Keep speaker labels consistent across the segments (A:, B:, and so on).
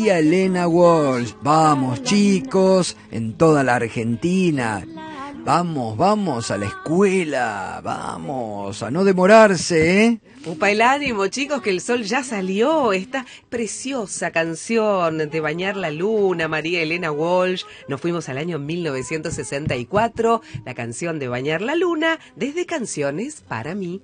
A: Elena Walsh. Vamos, chicos, en toda la Argentina. Vamos a la escuela, vamos a no demorarse, ¿eh?
B: Upa el ánimo, chicos, que el sol ya salió. Esta preciosa canción de Bañar la Luna, María Elena Walsh. Nos fuimos al año 1964, la canción de Bañar la Luna, desde Canciones para mí.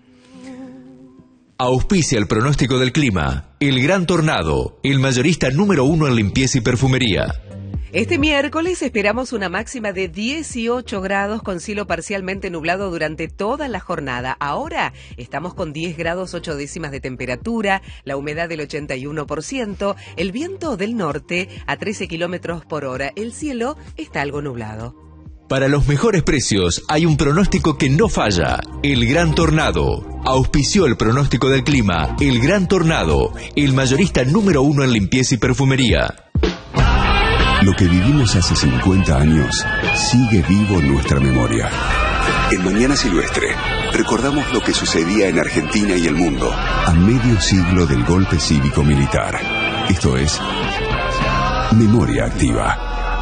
C: Auspicia el pronóstico del clima, El Gran Tornado, el mayorista número 1 en limpieza y perfumería.
B: Este miércoles esperamos una máxima de 18 grados con cielo parcialmente nublado durante toda la jornada. Ahora estamos con 10 grados 8 décimas de temperatura, la humedad del 81%, el viento del norte a 13 kilómetros por hora. El cielo está algo nublado.
C: Para los mejores precios hay un pronóstico que no falla, El Gran Tornado. Auspició el pronóstico del clima, El Gran Tornado, el mayorista número 1 en limpieza y perfumería.
D: Lo que vivimos hace 50 años sigue vivo en nuestra memoria. En Mañana Silvestre recordamos lo que sucedía en Argentina y el mundo a medio siglo del golpe cívico-militar. Esto es Memoria Activa.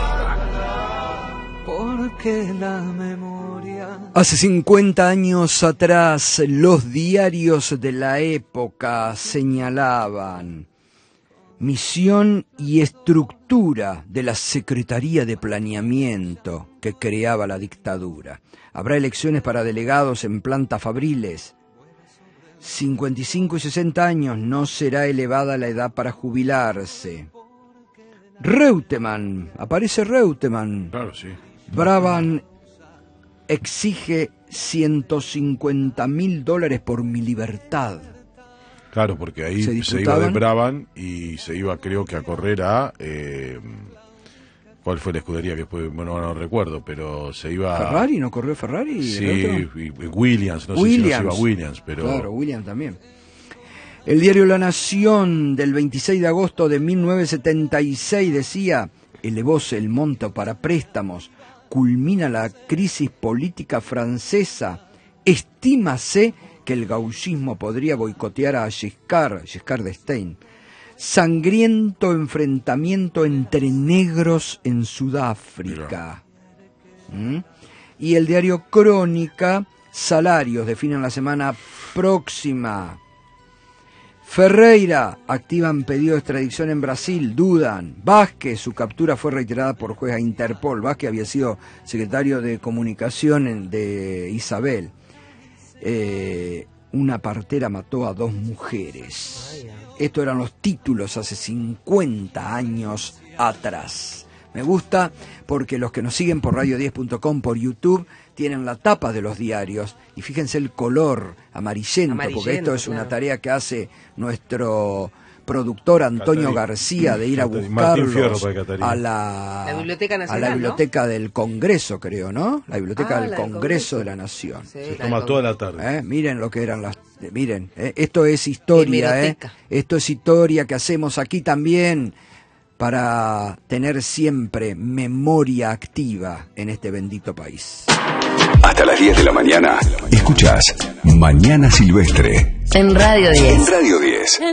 A: Porque la memoria... Hace 50 años atrás, los diarios de la época señalaban: misión y estructura de la Secretaría de Planeamiento que creaba la dictadura. Habrá elecciones para delegados en plantas fabriles. 55 y 60 años, no será elevada la edad para jubilarse. Reutemann, aparece Reutemann.
E: Claro, sí.
A: Brabham exige $150.000 por mi libertad.
E: Claro, porque ahí se iba de Brabham y se iba, creo que, a correr a... ¿cuál fue la escudería que después? Bueno, no recuerdo, pero se iba...
A: ¿Ferrari? ¿No corrió Ferrari?
E: Sí, y Williams, no sé si no se iba Williams, pero...
A: Claro, Williams también. El diario La Nación del 26 de agosto de 1976 decía: elevóse el monto para préstamos, culmina la crisis política francesa, estímase que el gauchismo podría boicotear a Giscard d'Estaing. Sangriento enfrentamiento entre negros en Sudáfrica. Y el diario Crónica, salarios definen la semana próxima. Ferreira, activan pedido de extradición en Brasil, dudan. Vázquez, su captura fue reiterada por juez a Interpol. Vázquez había sido secretario de comunicación de Isabel. Una partera mató a 2 mujeres. Estos eran los títulos hace 50 años atrás. Me gusta porque los que nos siguen por radio10.com, por YouTube, tienen la tapa de los diarios. Y fíjense el color amarillento, porque esto es una tarea que hace nuestro productor Antonio García, de ir a buscarlos a la
B: Biblioteca Nacional,
A: a la Biblioteca del Congreso, creo, ¿no? La Biblioteca del Congreso de la Nación.
E: Sí, se toma toda la tarde.
A: Miren lo que eran las... Miren, esto es historia, esto es historia que hacemos aquí también para tener siempre memoria activa en este bendito país.
D: Hasta las 10 de la mañana, escuchás Mañana Silvestre.
F: En Radio 10.
D: En Radio 10.